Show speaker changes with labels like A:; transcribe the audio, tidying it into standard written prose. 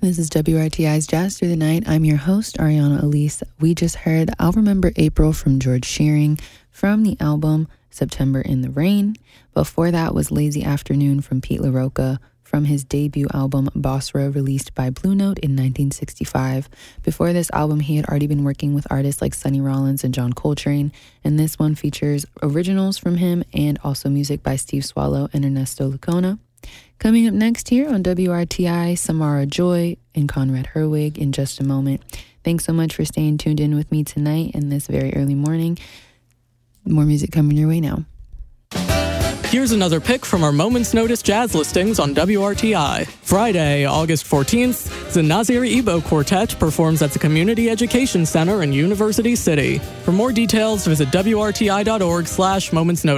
A: This is WRTI's Jazz Through the Night. I'm your host, Ariana Elise. We just heard I'll Remember April from George Shearing from the album September in the Rain. Before that was Lazy Afternoon from Pete LaRocca from his debut album Bossra, released by Blue Note in 1965. Before this album, he had already been working with artists like Sonny Rollins and John Coltrane, and this one features originals from him and also music by Steve Swallow and Ernesto Licona. Coming up next here on WRTI, Samara Joy and Conrad Herwig in just a moment. Thanks so much for staying tuned in with me tonight in this very early morning. More music coming your way now.
B: Here's another pick from our Moments Notice jazz listings on WRTI. Friday, August 14th, the Nazir Ebo Quartet performs at the Community Education Center in University City. For more details, visit WRTI.org/momentsnotice.